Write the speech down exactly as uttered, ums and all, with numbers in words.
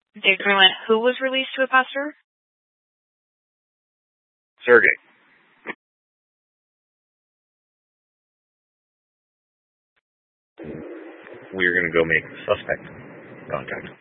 Dave Greenland, who was released to a pastor? Sergey. We're going to go make suspect contact.